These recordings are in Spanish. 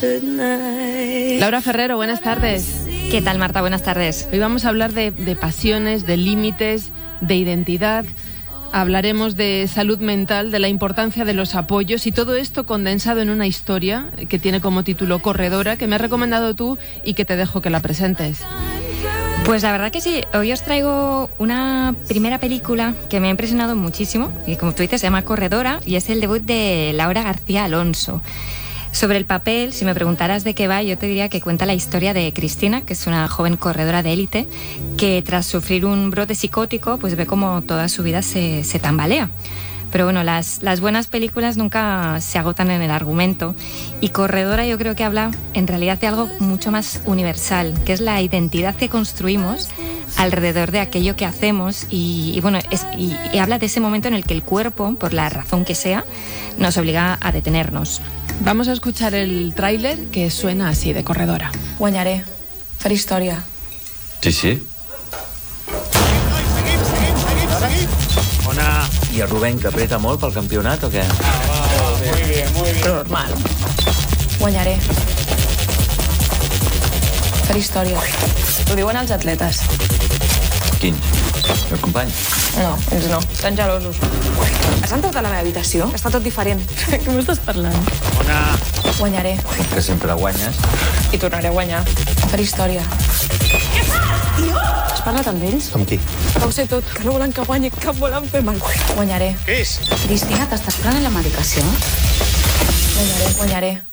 Laura Ferrero, buenas tardes. ¿Qué tal, Marta? Buenas tardes. Hoy vamos a hablar de pasiones, de límites, de identidad. Hablaremos de salud mental, de la importancia de los apoyos y todo esto condensado en una historia que tiene como título Corredora, que me has recomendado tú y que te dejo que la presentes. Pues la verdad que sí, hoy os traigo una primera película que me ha impresionado muchísimo y como tú dices se llama Corredora y es el debut de Laura García Alonso. Sobre el papel, si me preguntaras de qué va, yo te diría que cuenta la historia de Cristina, que es una joven corredora de élite, que tras sufrir un brote psicótico, pues ve como toda su vida se tambalea. Pero bueno, las buenas películas nunca se agotan en el argumento y Corredora yo creo que habla en realidad de algo mucho más universal, que es la identidad que construimos alrededor de aquello que hacemos y habla de ese momento en el que el cuerpo, por la razón que sea, nos obliga a detenernos. Vamos a escuchar el tráiler que suena así, de Corredora. Guanyaré. Faré història. Sí, sí. Ona. I el Rubén, que apreta molt pel campionat o què? Muy bien, muy bien. Normal. Guanyaré. Faré història. Ho diuen els atletes. Quin? El company? No, ells no. Estan gelosos. Has entrat a la meva habitació? Està tot diferent. Què m'estàs parlant? Ona. Guanyaré. Que sempre guanyes. I tornaré a guanyar. Faré història. Què fas, tio? Has parlat amb ells? Amb qui? Que ho sé tot, que no volen que guanyi, que em volen fer mal. Guanyaré. Cris. Cristina, t'estàs prenent la medicació? Guanyaré.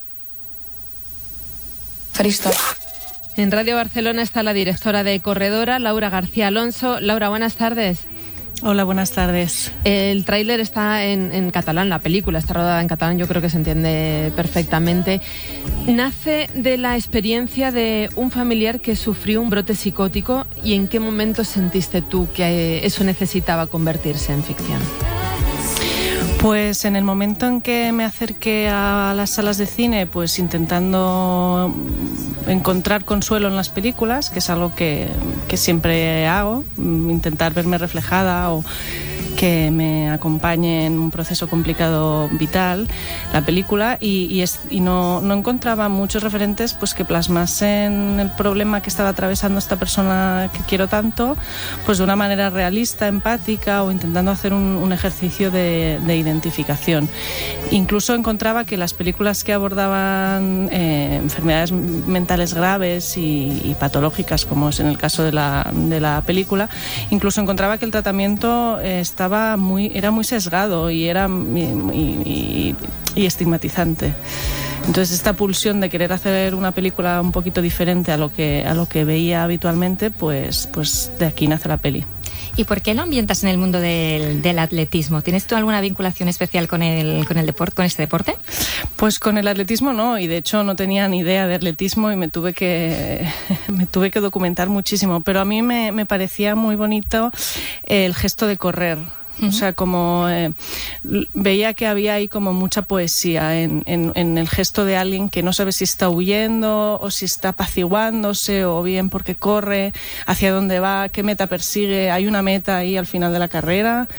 Faré història. En Radio Barcelona está la directora de Corredora, Laura García Alonso. Laura, buenas tardes. Hola, buenas tardes. El tráiler está en catalán, la película está rodada en catalán, yo creo que se entiende perfectamente. Nace de la experiencia de un familiar que sufrió un brote psicótico y ¿en qué momento sentiste tú que eso necesitaba convertirse en ficción? Pues en el momento en que me acerqué a las salas de cine, pues intentando encontrar consuelo en las películas, que es algo que siempre hago, intentar verme reflejada o que me acompañe en un proceso complicado vital, la película, y no encontraba muchos referentes pues que plasmasen el problema que estaba atravesando esta persona que quiero tanto, pues de una manera realista, empática o intentando hacer un ejercicio de identificación. Incluso encontraba que las películas que abordaban enfermedades mentales graves y patológicas, como es en el caso de la película, incluso encontraba que el tratamiento era muy sesgado y era y estigmatizante. Entonces esta pulsión de querer hacer una película un poquito diferente a lo que veía habitualmente, pues de aquí nace la peli. ¿Y por qué lo ambientas en el mundo del atletismo? ¿Tienes tú alguna vinculación especial con este deporte? Pues con el atletismo no, y de hecho no tenía ni idea de atletismo y me tuve que documentar muchísimo, pero a mí me parecía muy bonito el gesto de correr. O sea, como veía que había ahí como mucha poesía en el gesto de alguien que no sabe si está huyendo o si está apaciguándose o bien porque corre, hacia dónde va, qué meta persigue. Hay una meta ahí al final de la carrera.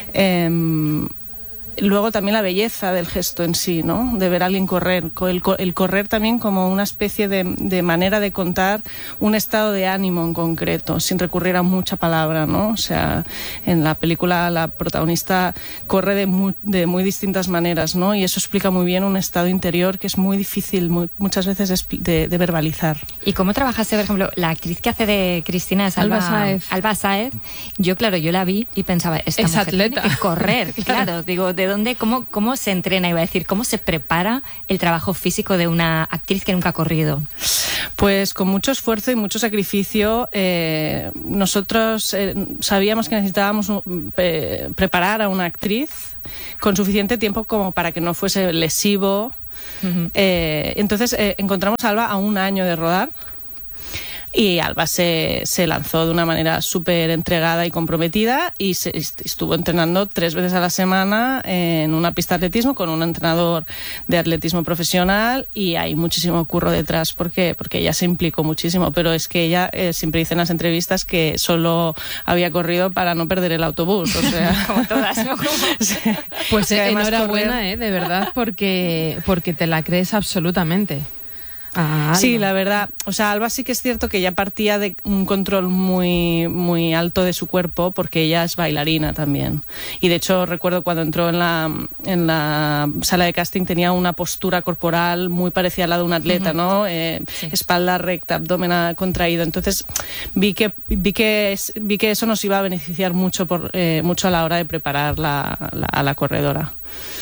Luego también la belleza del gesto en sí, ¿no? De ver a alguien correr. El correr también como una especie de manera de contar un estado de ánimo en concreto, sin recurrir a mucha palabra, ¿no? O sea, en la película la protagonista corre de muy distintas maneras, ¿no? Y eso explica muy bien un estado interior que es muy difícil muchas veces de verbalizar. ¿Y cómo trabajaste, por ejemplo, la actriz que hace de Cristina es Alba Sáez? Yo la vi y pensaba, esta mujer atleta. tiene que correr. Claro, digo, ¿de dónde, cómo se entrena? Iba a decir, ¿cómo se prepara el trabajo físico de una actriz que nunca ha corrido? Pues con mucho esfuerzo y mucho sacrificio. Nosotros sabíamos que necesitábamos preparar a una actriz con suficiente tiempo como para que no fuese lesivo. Uh-huh. Entonces encontramos a Alba a un año de rodar. Y Alba se lanzó de una manera súper entregada y comprometida y estuvo entrenando 3 veces a la semana en una pista de atletismo con un entrenador de atletismo profesional, y hay muchísimo curro detrás porque ella se implicó muchísimo, pero es que ella siempre dice en las entrevistas que solo había corrido para no perder el autobús, o sea... Como todas, ¿no? Sí. Pues enhorabuena, de verdad, porque te la crees absolutamente. a Alba. Sí, la verdad. O sea, Alba sí que es cierto que ya partía de un control muy, muy alto de su cuerpo, porque ella es bailarina también. Y de hecho recuerdo cuando entró en la sala de casting tenía una postura corporal muy parecida a la de un atleta, ¿no? Sí. Espalda recta, abdomen contraído. Entonces vi que eso nos iba a beneficiar mucho mucho a la hora de preparar a la corredora.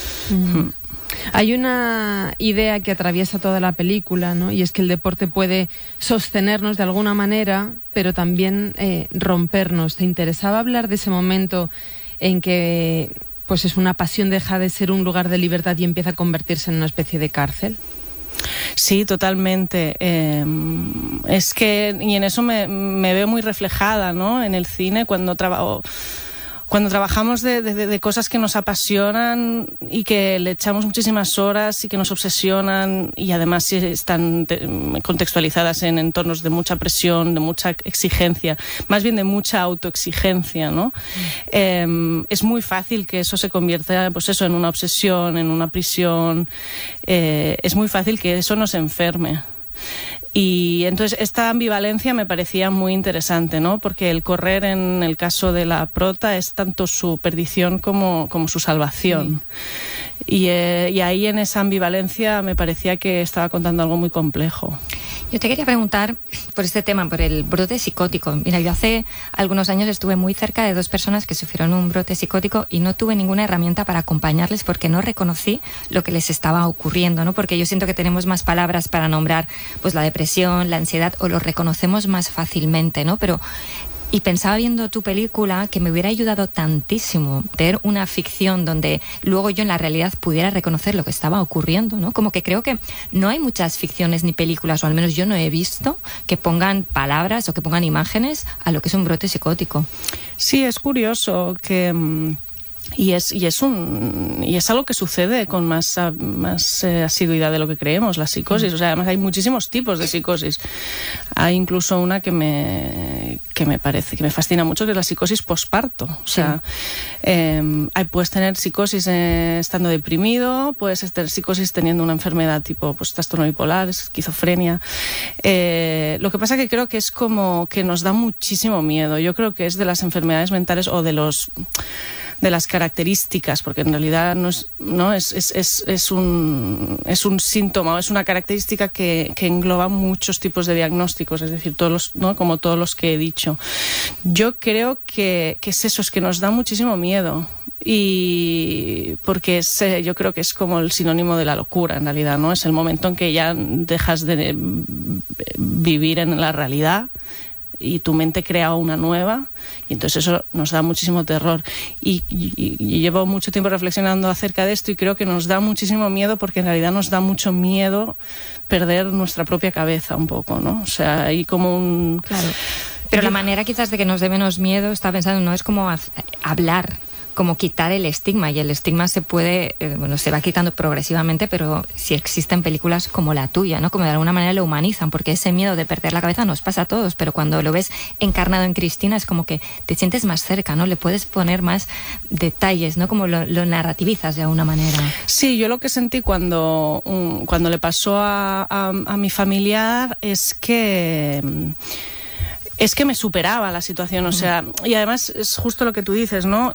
Hay una idea que atraviesa toda la película, ¿no? Y es que el deporte puede sostenernos de alguna manera, pero también rompernos. ¿Te interesaba hablar de ese momento en que pues es una pasión deja de ser un lugar de libertad y empieza a convertirse en una especie de cárcel? Sí, totalmente. Es que, y en eso me veo muy reflejada, ¿no? En el cine, cuando trabajamos de cosas que nos apasionan y que le echamos muchísimas horas y que nos obsesionan, y además si están contextualizadas en entornos de mucha presión, de mucha exigencia, más bien de mucha autoexigencia, ¿no? Es muy fácil que eso se convierta, pues eso, en una obsesión, en una prisión. Es muy fácil que eso nos enferme. Y entonces esta ambivalencia me parecía muy interesante, ¿no? Porque el correr en el caso de la prota es tanto su perdición como su salvación. Sí. Y ahí en esa ambivalencia me parecía que estaba contando algo muy complejo. Yo te quería preguntar por este tema, por el brote psicótico. Mira, yo hace algunos años estuve muy cerca de 2 personas que sufrieron un brote psicótico y no tuve ninguna herramienta para acompañarles porque no reconocí lo que les estaba ocurriendo, ¿no? Porque yo siento que tenemos más palabras para nombrar pues la depresión, la ansiedad, o lo reconocemos más fácilmente, ¿no? Y pensaba viendo tu película que me hubiera ayudado tantísimo ver una ficción donde luego yo en la realidad pudiera reconocer lo que estaba ocurriendo, ¿no? Como que creo que no hay muchas ficciones ni películas, o al menos yo no he visto, que pongan palabras o que pongan imágenes a lo que es un brote psicótico. Sí, es curioso que... Y es algo que sucede con más asiduidad de lo que creemos, la psicosis. O sea, además hay muchísimos tipos de psicosis. Hay incluso una que me fascina mucho, que es la psicosis posparto. O sea, puedes tener psicosis estando deprimido, puedes tener psicosis teniendo una enfermedad tipo pues, trastorno bipolar, esquizofrenia. Lo que pasa que creo que es como que nos da muchísimo miedo. Yo creo que es de las enfermedades mentales o de las características, porque en realidad es un síntoma o es una característica que engloba muchos tipos de diagnósticos, es decir, como todos los que he dicho. Yo creo que es eso, es que nos da muchísimo miedo. Y porque yo creo que es como el sinónimo de la locura, en realidad, ¿no? Es el momento en que ya dejas de vivir en la realidad y tu mente crea una nueva, y entonces eso nos da muchísimo terror. Y llevo mucho tiempo reflexionando acerca de esto y creo que nos da muchísimo miedo porque en realidad nos da mucho miedo perder nuestra propia cabeza un poco, ¿no? O sea, hay como un... Claro. Pero la manera quizás de que nos dé menos miedo, estaba pensando, no es como hablar, como quitar el estigma, y el estigma se va quitando progresivamente, pero si existen películas como la tuya, ¿no? Como de alguna manera lo humanizan, porque ese miedo de perder la cabeza nos pasa a todos, pero cuando lo ves encarnado en Cristina es como que te sientes más cerca, ¿no? Le puedes poner más detalles, ¿no? Como lo narrativizas de alguna manera. Sí, yo lo que sentí cuando le pasó a mi familiar es que me superaba la situación, o sea, y además es justo lo que tú dices, ¿no?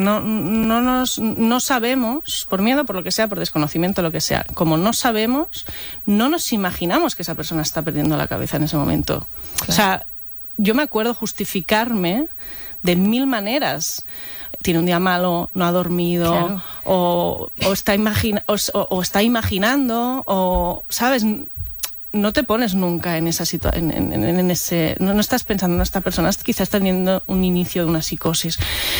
No sabemos, por miedo, por lo que sea, por desconocimiento, lo que sea, como no sabemos, no nos imaginamos que esa persona está perdiendo la cabeza en ese momento. Claro. O sea, yo me acuerdo justificarme de 1000 maneras. Tiene un día malo, no ha dormido, claro. o está imaginando, o, ¿sabes?, no te pones nunca en esa situación, no estás pensando en esta persona, quizás está teniendo un inicio de una psicosis.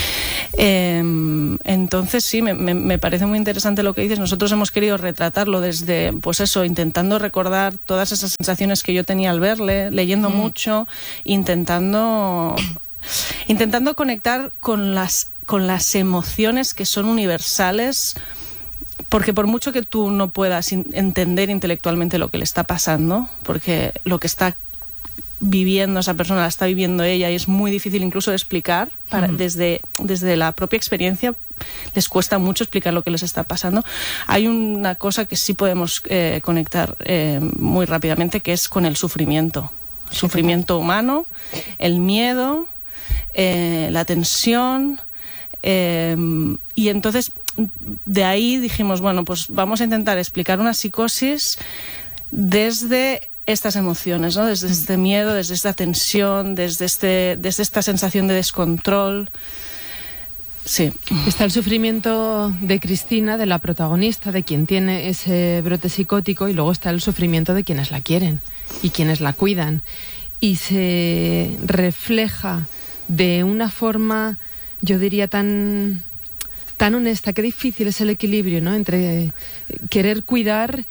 Entonces sí, me parece muy interesante lo que dices. Nosotros hemos querido retratarlo desde, pues eso, intentando recordar todas esas sensaciones que yo tenía al verle, leyendo mucho, intentando conectar con las emociones que son universales. Porque por mucho que tú no puedas entender intelectualmente lo que le está pasando, porque lo que está viviendo esa persona la está viviendo ella y es muy difícil incluso de explicar desde la propia experiencia les cuesta mucho explicar lo que les está pasando. Hay una cosa que sí podemos conectar muy rápidamente, que es con el sufrimiento. El sufrimiento humano, el miedo, la tensión. Y entonces de ahí dijimos, bueno, pues vamos a intentar explicar una psicosis desde estas emociones, ¿no? Desde este miedo, desde esta tensión, desde esta sensación de descontrol. Sí. Está el sufrimiento de Cristina, de la protagonista, de quien tiene ese brote psicótico, y luego está el sufrimiento de quienes la quieren y quienes la cuidan. Y se refleja de una forma, yo diría, tan honesta. Qué difícil es el equilibrio, ¿no?, entre querer cuidar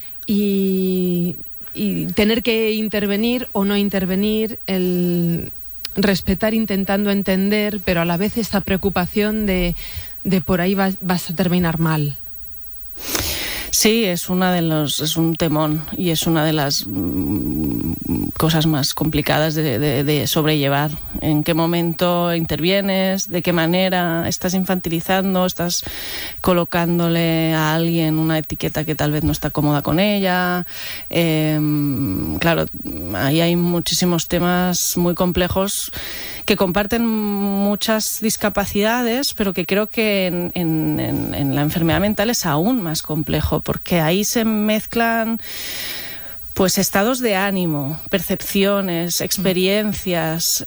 y tener que intervenir o no intervenir, el respetar intentando entender, pero a la vez esta preocupación de por ahí vas a terminar mal. Sí, es un temón, y es una de las cosas más complicadas de sobrellevar. ¿En qué momento intervienes? ¿De qué manera estás infantilizando? ¿Estás colocándole a alguien una etiqueta que tal vez no está cómoda con ella? Claro, ahí hay muchísimos temas muy complejos que comparten muchas discapacidades, pero que creo que en la enfermedad mental es aún más complejo, porque ahí se mezclan pues estados de ánimo, percepciones, experiencias,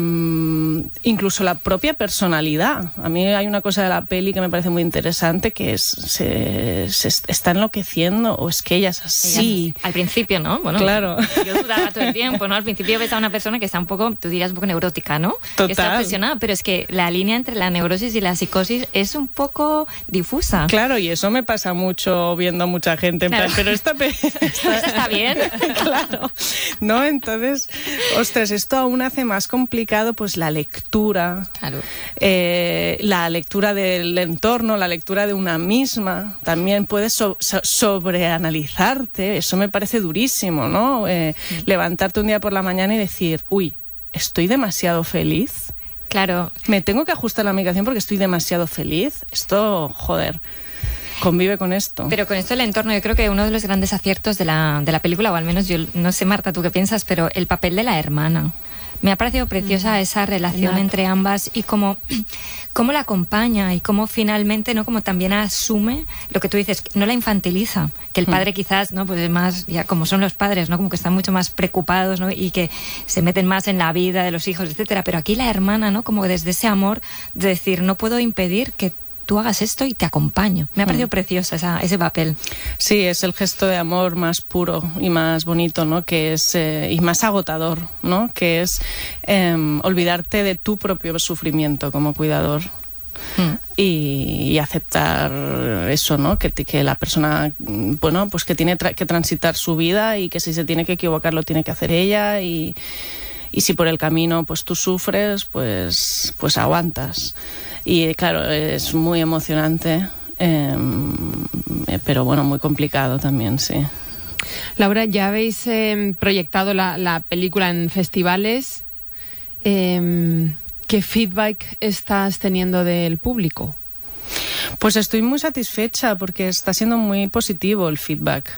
incluso la propia personalidad. A mí hay una cosa de la peli que me parece muy interesante, que es se está enloqueciendo, o es que ella es así. Al principio, ¿no? Bueno, claro. Yo dudaba todo el tiempo, ¿no? Al principio ves a una persona que está un poco, tú dirías un poco neurótica, ¿no? Total. Que está obsesionada, pero es que la línea entre la neurosis y la psicosis es un poco difusa. Claro, y eso me pasa mucho viendo a mucha gente, claro. Pero esta está bien. Claro, ¿no? Entonces, ostras, esto aún hace más complicado pues la lectura, claro. La lectura del entorno, la lectura de una misma. También puedes sobreanalizarte, eso me parece durísimo, ¿no? Levantarte un día por la mañana y decir, uy, estoy demasiado feliz. Claro. Me tengo que ajustar la medicación porque estoy demasiado feliz. Esto, joder, convive con esto. Pero con esto del entorno, yo creo que uno de los grandes aciertos de la película, o al menos yo no sé, Marta, tú qué piensas, pero el papel de la hermana. Me ha parecido preciosa esa relación entre ambas, y cómo la acompaña, y cómo finalmente, ¿no?, como también asume lo que tú dices, no la infantiliza, que el padre quizás, ¿no?, pues es más, ya como son los padres, ¿no?, como que están mucho más preocupados, ¿no?, y que se meten más en la vida de los hijos, etcétera. Pero aquí la hermana, ¿no?, como desde ese amor de decir, no puedo impedir que tú hagas esto y te acompaño. Me ha parecido preciosa ese papel. Sí, es el gesto de amor más puro y más bonito, ¿no? Que es y más agotador, ¿no? Que es olvidarte de tu propio sufrimiento como cuidador. Y aceptar eso, ¿no? Que la persona, bueno, pues que tiene que transitar su vida, y que si se tiene que equivocar lo tiene que hacer ella, y si por el camino pues tú sufres, pues aguantas. Y claro, es muy emocionante, pero bueno, muy complicado también, sí. Laura, ya habéis proyectado la película en festivales. ¿Qué feedback estás teniendo del público? Pues estoy muy satisfecha, porque está siendo muy positivo el feedback.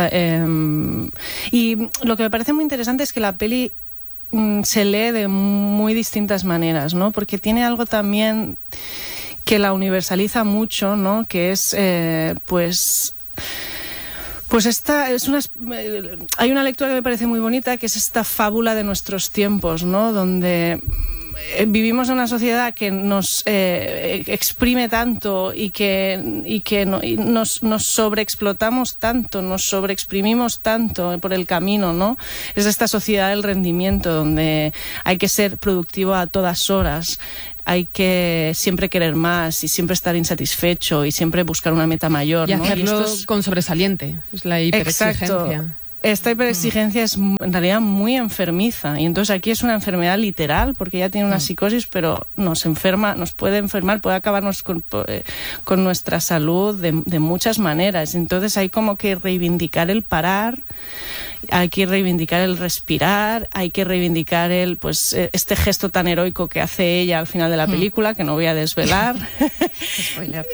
Y lo que me parece muy interesante es que la peli se lee de muy distintas maneras, ¿no? Porque tiene algo también que la universaliza mucho, ¿no? Que es, pues esta es hay una lectura que me parece muy bonita, que es esta fábula de nuestros tiempos, ¿no? Donde vivimos en una sociedad que nos exprime tanto, y que nos sobreexplotamos tanto, nos sobreexprimimos tanto por el camino, ¿no? Es esta sociedad del rendimiento, donde hay que ser productivo a todas horas, hay que siempre querer más, y siempre estar insatisfecho, y siempre buscar una meta mayor, y ¿no? hacerlo con sobresaliente, es la hiperexigencia. Exacto. Esta hiperexigencia es en realidad muy enfermiza, y entonces aquí es una enfermedad literal porque ella tiene una psicosis, pero nos puede enfermar, puede acabarnos con nuestra salud de muchas maneras. Entonces hay como que reivindicar el parar, hay que reivindicar el respirar, hay que reivindicar este gesto tan heroico que hace ella al final de la película, que no voy a desvelar. Spoiler.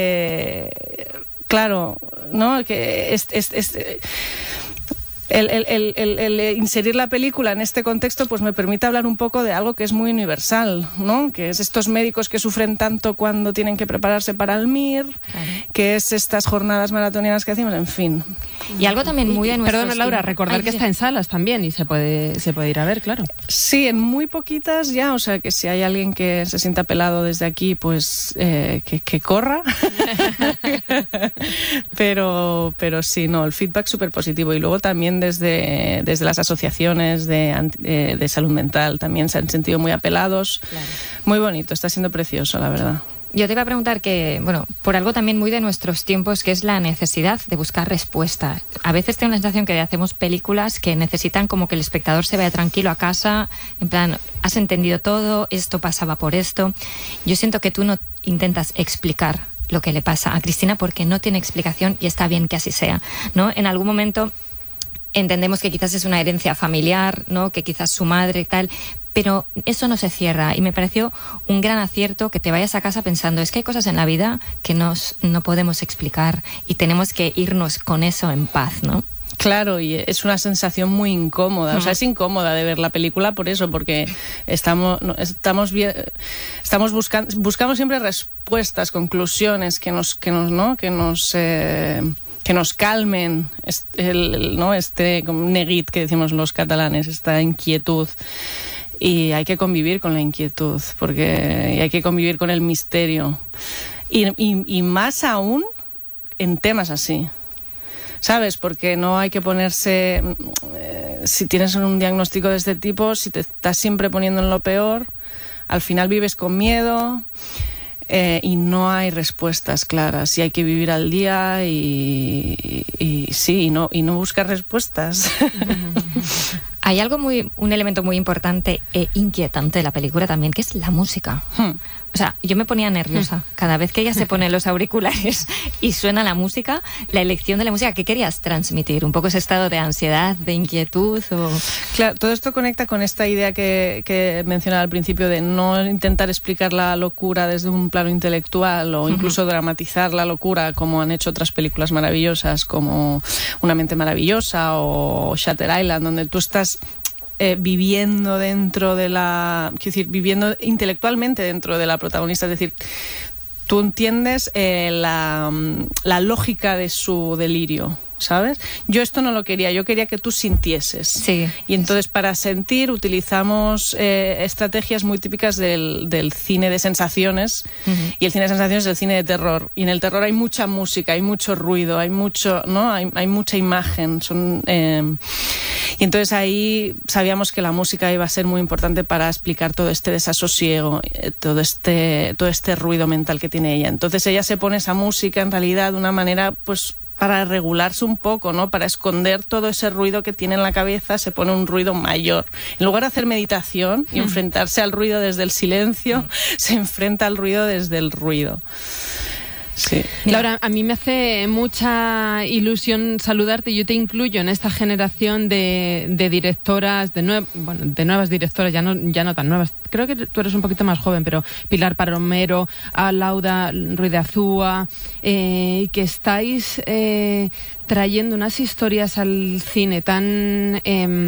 Claro, ¿no? Que el inserir la película en este contexto pues me permite hablar un poco de algo que es muy universal, ¿no? Que es estos médicos que sufren tanto cuando tienen que prepararse para el MIR, que es estas jornadas maratonianas que hacemos, en fin. Y algo también muy de nuestros Perdona, Laura, tiempos. recordar que está en salas también y se puede ir a ver, claro. Sí, en muy poquitas ya, o sea que si hay alguien que se sienta pelado desde aquí, pues que corra. pero sí, no, el feedback súper positivo. Y luego también desde las asociaciones de salud mental también se han sentido muy apelados. Claro. Muy bonito, está siendo precioso, la verdad. Yo te iba a preguntar que, bueno, por algo también muy de nuestros tiempos, que es la necesidad de buscar respuesta. A veces tengo la sensación que hacemos películas que necesitan como que el espectador se vaya tranquilo a casa, en plan, has entendido todo, esto pasaba por esto. Yo siento que tú no intentas explicar lo que le pasa a Cristina porque no tiene explicación y está bien que así sea, ¿no? En algún momento entendemos que quizás es una herencia familiar, ¿no? Que quizás su madre y tal, pero eso no se cierra y me pareció un gran acierto que te vayas a casa pensando, es que hay cosas en la vida que no podemos explicar y tenemos que irnos con eso en paz, ¿no? Claro, y es una sensación muy incómoda. O sea, es incómoda de ver la película por eso, porque buscamos siempre respuestas, conclusiones que nos calmen este neguit que decimos los catalanes, esta inquietud. Y hay que convivir con la inquietud, porque hay que convivir con el misterio. Y más aún en temas así. ¿Sabes? Porque no hay que ponerse... si tienes un diagnóstico de este tipo, si te estás siempre poniendo en lo peor, al final vives con miedo y no hay respuestas claras. Y hay que vivir al día y no buscar respuestas. Hay un elemento muy importante e inquietante de la película también, que es la música. O sea, yo me ponía nerviosa cada vez que ella se pone los auriculares y suena la música, la elección de la música. ¿Qué querías transmitir? ¿Un poco ese estado de ansiedad, de inquietud? Claro, todo esto conecta con esta idea que mencionaba al principio de no intentar explicar la locura desde un plano intelectual o incluso dramatizar la locura como han hecho otras películas maravillosas como Una mente maravillosa o Shutter Island, donde tú estás viviendo dentro de viviendo intelectualmente dentro de la protagonista, es decir, tú entiendes la lógica de su delirio, ¿sabes? Yo esto no lo quería, yo quería que tú sintieses. Sí. Y entonces para sentir utilizamos estrategias muy típicas del cine de sensaciones, y el cine de sensaciones es el cine de terror. Y en el terror hay mucha música, hay mucho ruido, hay mucha imagen. Y entonces ahí sabíamos que la música iba a ser muy importante para explicar todo este desasosiego, todo este ruido mental que tiene ella. Entonces ella se pone esa música en realidad de una manera pues para regularse un poco, ¿no? Para esconder todo ese ruido que tiene en la cabeza, se pone un ruido mayor. En lugar de hacer meditación y enfrentarse al ruido desde el silencio, se enfrenta al ruido desde el ruido. Sí. Laura, a mí me hace mucha ilusión saludarte. Yo te incluyo en esta generación de directoras, de nuevas directoras, ya no tan nuevas. Creo que tú eres un poquito más joven, pero Pilar Palomero, Lauda Ruiz de Azúa, que estáis trayendo unas historias al cine tan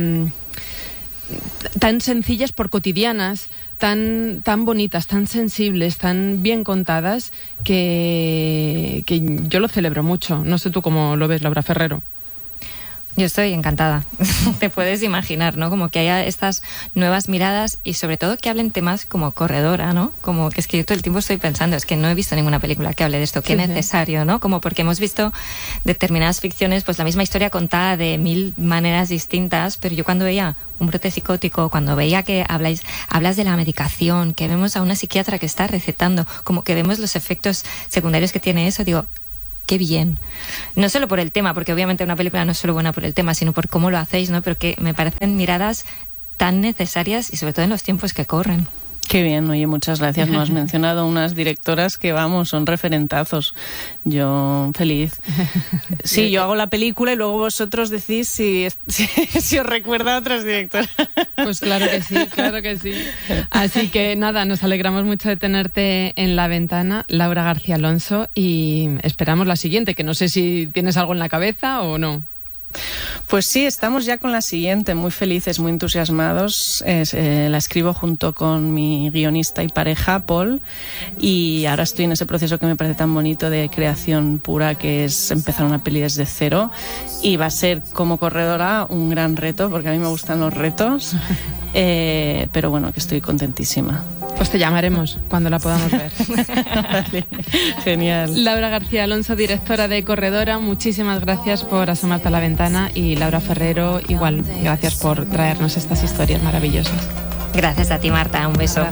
sencillas por cotidianas, tan bonitas, tan sensibles, tan bien contadas, que yo lo celebro mucho. No sé tú cómo lo ves, Laura Ferrero. Yo estoy encantada. Te puedes imaginar, ¿no? Como que haya estas nuevas miradas y sobre todo que hablen temas como Corredora, ¿no? Como que es que yo todo el tiempo estoy pensando, es que no he visto ninguna película que hable de esto, qué necesario, ¿no? Como porque hemos visto determinadas ficciones, pues la misma historia contada de 1000 maneras distintas, pero yo cuando veía un brote psicótico, cuando veía que hablas de la medicación, que vemos a una psiquiatra que está recetando, como que vemos los efectos secundarios que tiene eso, digo, qué bien. No solo por el tema, porque obviamente una película no es solo buena por el tema, sino por cómo lo hacéis, ¿no? Pero que me parecen miradas tan necesarias y sobre todo en los tiempos que corren. Qué bien, oye, muchas gracias. Nos has mencionado unas directoras que, vamos, son referentazos. Yo feliz. Sí, yo hago la película y luego vosotros decís si os recuerda a otras directoras. Pues claro que sí, claro que sí. Así que nada, nos alegramos mucho de tenerte en La Ventana, Laura García Alonso, y esperamos la siguiente, que no sé si tienes algo en la cabeza o no. Pues sí, estamos ya con la siguiente, muy felices, muy entusiasmados. La escribo junto con mi guionista y pareja, Paul, y ahora estoy en ese proceso que me parece tan bonito de creación pura, que es empezar una peli desde cero, y va a ser, como corredora, un gran reto, porque a mí me gustan los retos, pero bueno, que estoy contentísima. Pues te llamaremos cuando la podamos ver. Vale, genial. Laura García Alonso, directora de Corredora, muchísimas gracias por asomarte a la ventana, y Laura Ferrero, igual, gracias por traernos estas historias maravillosas. Gracias a ti, Marta, un beso.